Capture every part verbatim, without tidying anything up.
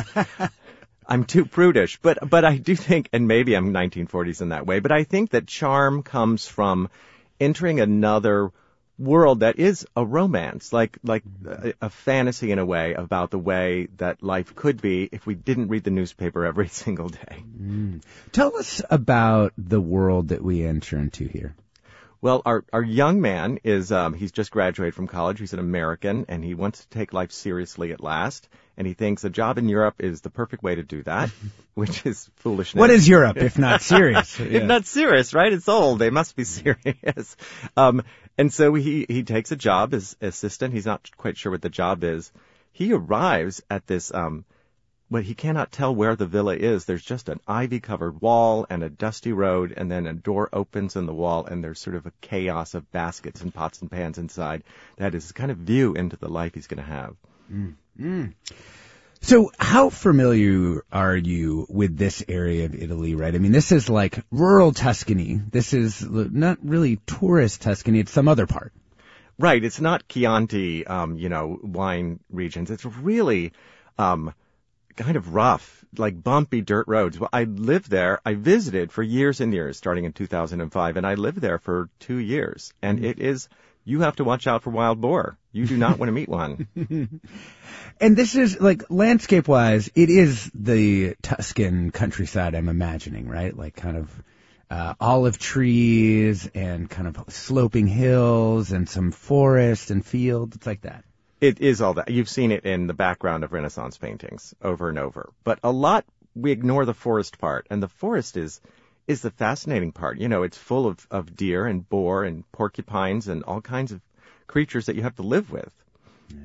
I'm too prudish. But but I do think, and maybe I'm nineteen forties in that way, but I think that charm comes from entering another world that is a romance, like like a, a fantasy in a way about the way that life could be if we didn't read the newspaper every single day. Mm. Tell us about the world that we enter into here. Well, our, our young man is, um, he's just graduated from college. He's an American, and he wants to take life seriously at last. And he thinks a job in Europe is the perfect way to do that, which is foolishness. What is Europe, if not serious? Yeah. If not serious, right? It's old. They must be serious. Um, and so he, he takes a job as assistant. He's not quite sure what the job is. He arrives at this, um, but he cannot tell where the villa is. There's just an ivy-covered wall and a dusty road, and then a door opens in the wall, and there's sort of a chaos of baskets and pots and pans inside. That is kind of view into the life he's going to have. Mm. Mm. So how familiar are you with this area of Italy, right? I mean, this is like rural Tuscany. This is not really tourist Tuscany. It's some other part. Right. It's not Chianti, um, you know, wine regions. It's really... Um, kind of rough, like bumpy dirt roads. Well, I lived there. I visited for years and years, starting in two thousand five, and I lived there for two years. And mm-hmm. it is, you have to watch out for wild boar. You do not want to meet one. And this is, like, landscape-wise, it is the Tuscan countryside, I'm imagining, right? Like, kind of uh, olive trees and kind of sloping hills and some forest and fields. It's like that. It is all that. You've seen it in the background of Renaissance paintings over and over. But a lot, we ignore the forest part. And the forest is is the fascinating part. You know, it's full of, of deer and boar and porcupines and all kinds of creatures that you have to live with. Yeah.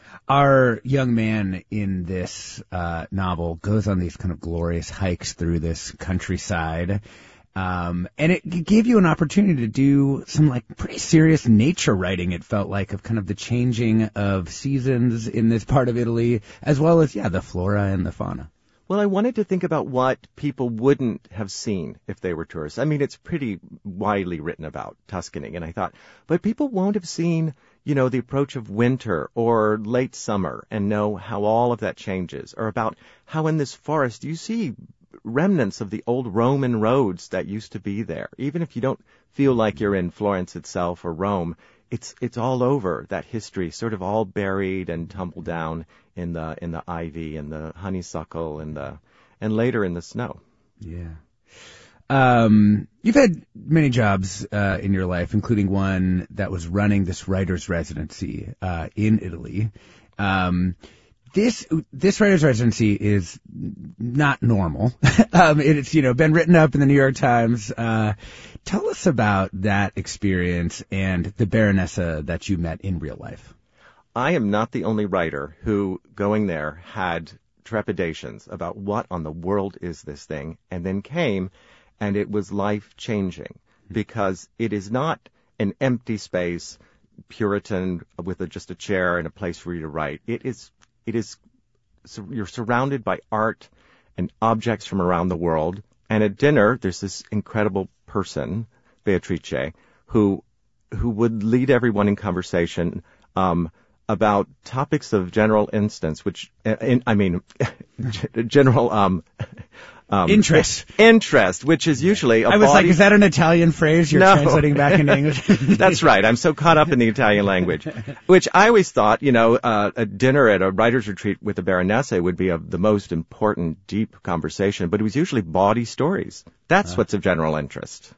Our young man in this uh, novel goes on these kind of glorious hikes through this countryside. Um, and it gave you an opportunity to do some, like, pretty serious nature writing, it felt like, of kind of the changing of seasons in this part of Italy, as well as, yeah, the flora and the fauna. Well, I wanted to think about what people wouldn't have seen if they were tourists. I mean, it's pretty widely written about Tuscany, and I thought, but people won't have seen, you know, the approach of winter or late summer and know how all of that changes, or about how in this forest you see remnants of the old Roman roads that used to be there. Even if you don't feel like you're in Florence itself or Rome, it's it's all over, that history, sort of all buried and tumbled down in the in the ivy and the honeysuckle and the and later in the snow. Yeah. Um, you've had many jobs uh, in your life, including one that was running this writer's residency uh, in Italy. Um, This this writer's residency is not normal. um, it's, you know, been written up in the New York Times. Uh, tell us about that experience and the Baronessa that you met in real life. I am not the only writer who, going there, had trepidations about what on the world is this thing, and then came, and it was life-changing, because it is not an empty space, Puritan, with a, just a chair and a place for you to write. It is It is, so you're surrounded by art and objects from around the world. And at dinner, there's this incredible person, Beatrice, who, who would lead everyone in conversation, um, about topics of general instance, which, uh, in, I mean, general, um, Um, interest. Interest, which is usually a I was body... like, is that an Italian phrase you're no. translating back into English? That's right. I'm so caught up in the Italian language, which I always thought, you know, uh, a dinner at a writer's retreat with the Baronessa would be a, the most important, deep conversation, but it was usually bawdy stories. That's uh. what's of general interest.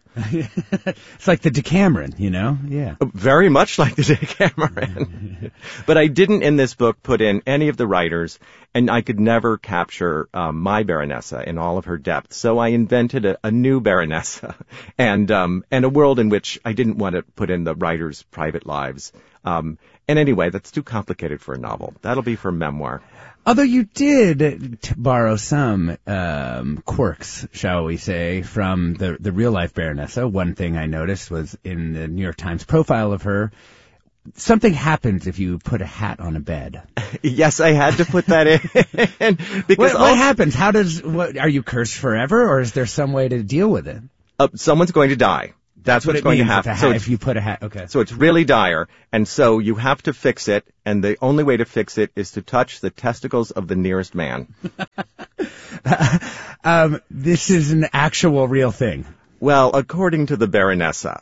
It's like the Decameron, you know? Yeah. Very much like the Decameron. But I didn't in this book put in any of the writers, and I could never capture um, my Baronessa in all of her depth. So I invented a, a new Baronessa and um, and a world in which I didn't want to put in the writers' private lives. Um, and anyway, that's too complicated for a novel. That'll be for memoir. Although you did t- borrow some um, quirks, shall we say, from the the real life Baronessa. One thing I noticed was in the New York Times profile of her, something happens if you put a hat on a bed. Yes, I had to put that in. because what, what happens? How does? What, are you cursed forever, or is there some way to deal with it? Uh, someone's going to die. That's, That's what what's it going means to happen. If, a So ha- it's, if you put a hat, okay. so it's really dire, and so you have to fix it, and the only way to fix it is to touch the testicles of the nearest man. um, this is an actual real thing. Well, according to the Baronessa.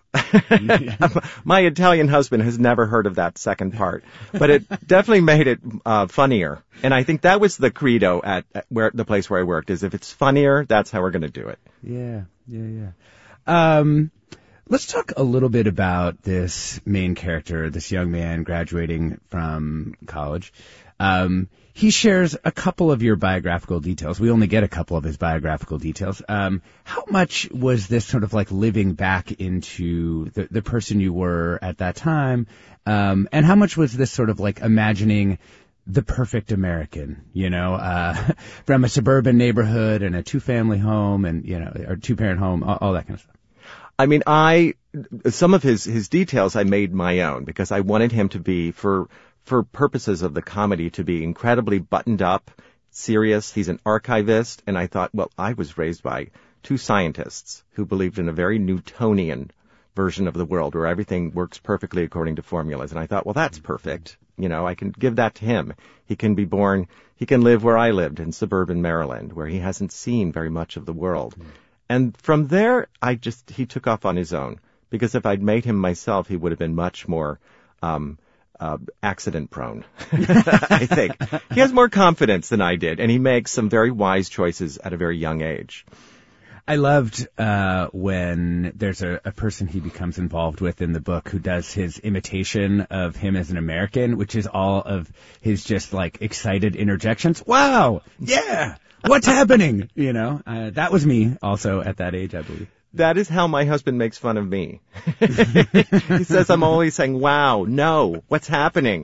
My Italian husband has never heard of that second part, but it definitely made it uh, funnier. And I think that was the credo at, at where the place where I worked, is if it's funnier, that's how we're going to do it. Yeah, yeah, yeah. Um, let's talk a little bit about this main character, this young man graduating from college. Um, he shares a couple of your biographical details. We only get a couple of his biographical details. Um, how much was this sort of like living back into the, the person you were at that time? Um, and how much was this sort of like imagining the perfect American, you know, uh, from a suburban neighborhood and a two-family home and, you know, or two-parent home, all, all that kind of stuff? I mean, I, some of his, his details I made my own because I wanted him to be, for, for purposes of the comedy, to be incredibly buttoned up, serious. He's an archivist, and I thought, well, I was raised by two scientists who believed in a very Newtonian version of the world where everything works perfectly according to formulas. And I thought, well, that's perfect. You know, I can give that to him. He can be born, he can live where I lived in suburban Maryland, where he hasn't seen very much of the world. Mm. And from there, I just, he took off on his own. Because if I'd made him myself, he would have been much more um, uh, accident prone, I think. He has more confidence than I did, and he makes some very wise choices at a very young age. I loved uh, when there's a, a person he becomes involved with in the book who does his imitation of him as an American, which is all of his just like excited interjections. Wow! Yeah! What's happening? You know, uh, that was me also at that age, I believe. That is how my husband makes fun of me. He says I'm always saying, wow, no, what's happening?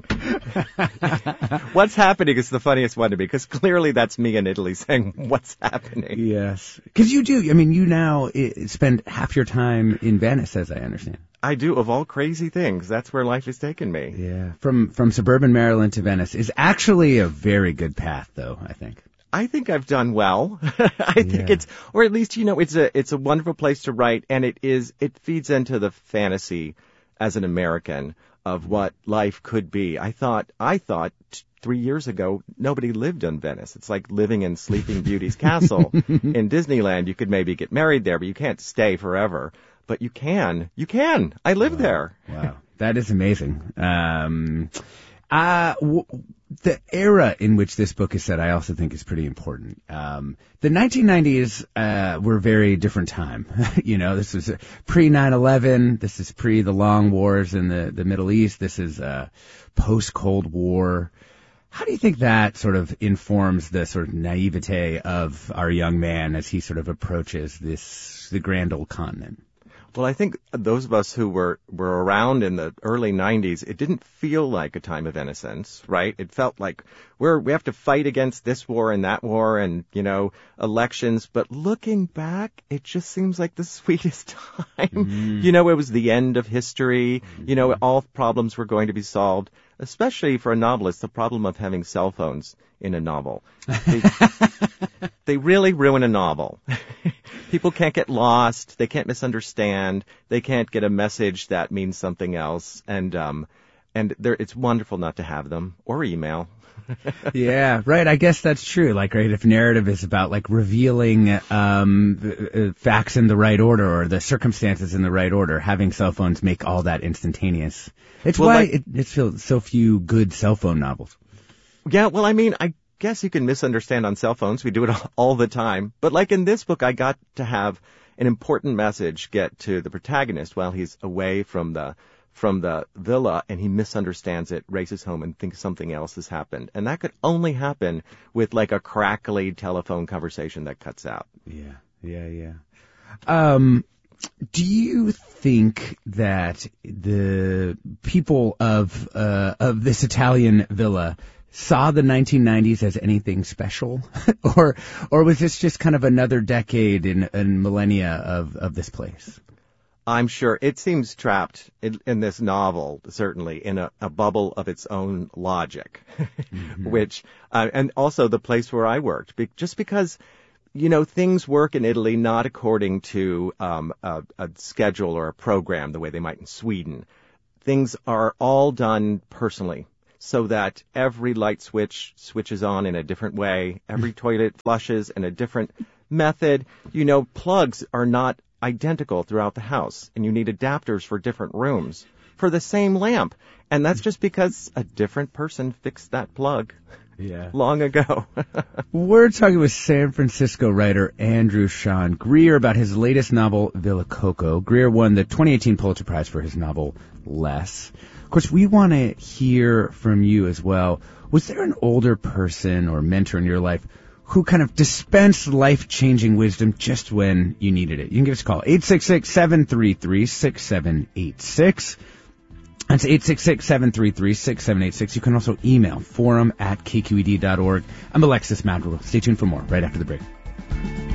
What's happening is the funniest one to me, because clearly that's me in Italy saying, what's happening? Yes. Because you do, I mean, you now spend half your time in Venice, as I understand. I do, of all crazy things. That's where life has taken me. Yeah. From, from suburban Maryland to Venice is actually a very good path, though, I think. I think I've done well. I think yeah. it's, or at least, you know, it's a, it's a wonderful place to write, and it is, it feeds into the fantasy as an American of what life could be. I thought, I thought t- three years ago, nobody lived in Venice. It's like living in Sleeping Beauty's castle in Disneyland. You could maybe get married there, but you can't stay forever. But you can, you can. I live wow. there. Wow. That is amazing. Um, uh, w- The era in which this book is set, I also think is pretty important. Um, the nineteen nineties uh, were a very different time. You know, this was pre nine eleven. This is pre the long wars in the, the Middle East. This is uh, post-Cold War. How do you think that sort of informs the sort of naivete of our young man as he sort of approaches this the grand old continent? Well, I think those of us who were, were around in the early nineties, it didn't feel like a time of innocence, right? It felt like we're, we have to fight against this war and that war and, you know, elections. But looking back, it just seems like the sweetest time. Mm. You know, it was the end of history. Mm. You know, all problems were going to be solved, especially for a novelist, the problem of having cell phones in a novel. They, they really ruin a novel. People can't get lost. They can't misunderstand. They can't get a message that means something else. And um, and it's wonderful not to have them, or email. Yeah, right. I guess that's true. Like, right, if narrative is about like revealing um, facts in the right order or the circumstances in the right order, having cell phones make all that instantaneous. It's well, why like, it, it's so, so few good cell phone novels. Yeah, well, I mean, I guess you can misunderstand on cell phones. We do it all the time. But like in this book, I got to have an important message get to the protagonist while he's away from the from the villa, and he misunderstands it, races home, and thinks something else has happened. And that could only happen with like a crackly telephone conversation that cuts out. Yeah, yeah, yeah. Um, do you think that the people of uh, of this Italian villa saw the nineteen nineties as anything special, or or was this just kind of another decade in, in millennia of, of this place? I'm sure it seems trapped in, in this novel, certainly in a, a bubble of its own logic, mm-hmm. which uh, and also the place where I worked, be, just because you know, things work in Italy not according to um, a, a schedule or a program the way they might in Sweden. Things are all done personally, so that every light switch switches on in a different way. Every toilet flushes in a different method. You know, plugs are not identical throughout the house, and you need adapters for different rooms for the same lamp. And that's just because a different person fixed that plug. Yeah. Long ago. We're talking with San Francisco writer Andrew Sean Greer about his latest novel, Villa Coco. Greer won the twenty eighteen Pulitzer Prize for his novel, Less. Of course, we want to hear from you as well. Was there an older person or mentor in your life who kind of dispensed life-changing wisdom just when you needed it? You can give us a call, eight six six, seven three three, six seven eight six. That's eight six six, seven three three, six seven eight six. You can also email forum at k q e d dot org. I'm Alexis Madrigal. Stay tuned for more right after the break.